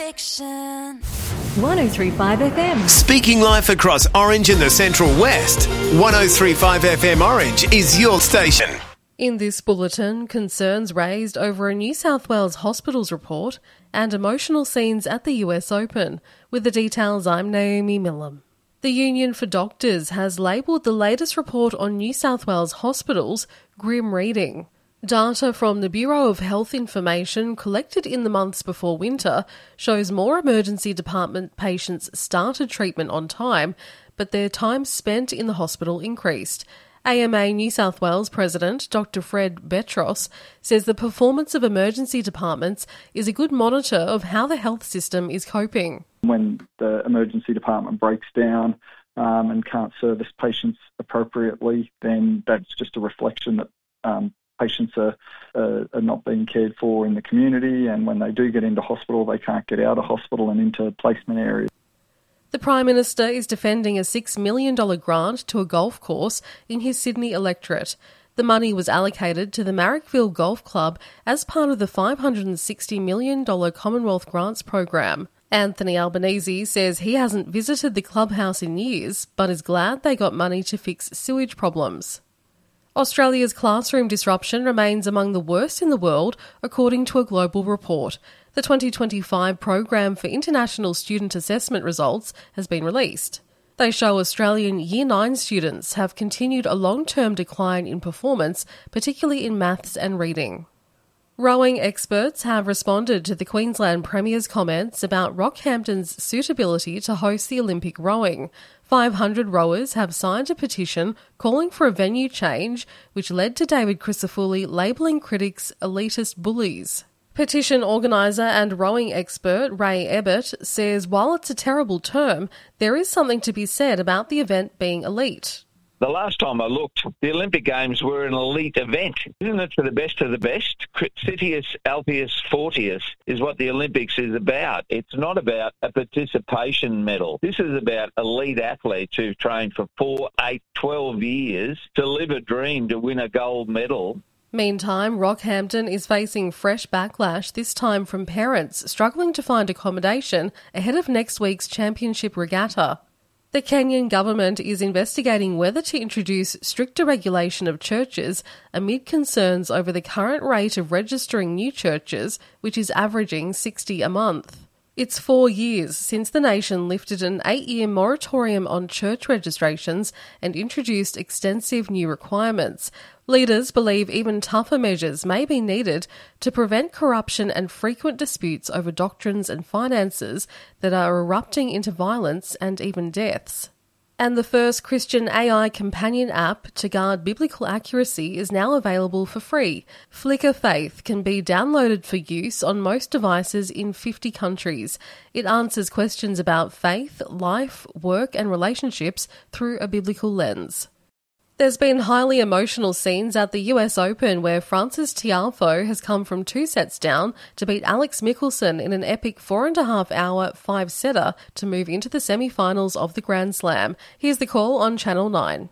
1035 FM. Speaking life across Orange and the Central West. 1035 FM Orange is your station. In this bulletin, concerns raised over a New South Wales hospitals report and emotional scenes at the US Open. With the details, I'm Naomi Millam. The Union for Doctors has labelled the latest report on New South Wales hospitals grim reading. Data from the Bureau of Health Information collected in the months before winter shows more emergency department patients started treatment on time, but their time spent in the hospital increased. AMA New South Wales President Dr Fred Betros says the performance of emergency departments is a good monitor of how the health system is coping. When the emergency department breaks down and can't service patients appropriately, then that's just a reflection that patients are not being cared for in the community, and when they do get into hospital, they can't get out of hospital and into placement areas. The Prime Minister is defending a $6 million grant to a golf course in his Sydney electorate. The money was allocated to the Marrickville Golf Club as part of the $560 million Commonwealth Grants program. Anthony Albanese says he hasn't visited the clubhouse in years, but is glad they got money to fix sewage problems. Australia's classroom disruption remains among the worst in the world, according to a global report. The 2025 Program for International Student Assessment results has been released. They show Australian Year 9 students have continued a long-term decline in performance, particularly in maths and reading. Rowing experts have responded to the Queensland Premier's comments about Rockhampton's suitability to host the Olympic rowing. 500 rowers have signed a petition calling for a venue change, which led to David Crisafulli labelling critics elitist bullies. Petition organiser and rowing expert Ray Ebbett says while it's a terrible term, there is something to be said about the event being elite. The last time I looked, the Olympic Games were an elite event. Isn't it for the best of the best? Citius, Altius, Fortius is what the Olympics is about. It's not about a participation medal. This is about elite athletes who've trained for 4, 8, 12 years to live a dream to win a gold medal. Meantime, Rockhampton is facing fresh backlash, this time from parents struggling to find accommodation ahead of next week's championship regatta. The Kenyan government is investigating whether to introduce stricter regulation of churches amid concerns over the current rate of registering new churches, which is averaging 60 a month. It's 4 years since the nation lifted an 8-year moratorium on church registrations and introduced extensive new requirements. Leaders believe even tougher measures may be needed to prevent corruption and frequent disputes over doctrines and finances that are erupting into violence and even deaths. And the first Christian AI companion app to guard biblical accuracy is now available for free. Flickr Faith can be downloaded for use on most devices in 50 countries. It answers questions about faith, life, work and relationships through a biblical lens. There's been highly emotional scenes at the US Open where Frances Tiafoe has come from 2 sets down to beat Alex Michelsen in an epic 4.5-hour 5-setter to move into the semi-finals of the Grand Slam. Here's the call on Channel 9.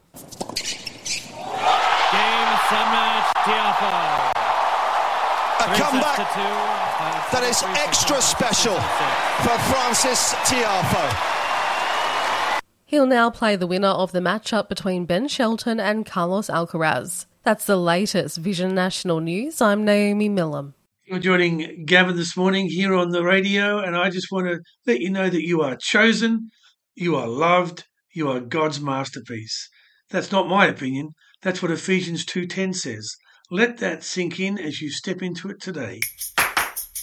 Game, set, match, Tiafoe. A comeback that is extra special for Frances Tiafoe. He'll now play the winner of the matchup between Ben Shelton and Carlos Alcaraz. That's the latest Vision National News. I'm Naomi Millam. You're joining Gavin this morning here on the radio, and I just want to let you know that you are chosen, you are loved, you are God's masterpiece. That's not my opinion. That's what Ephesians 2:10 says. Let that sink in as you step into it today.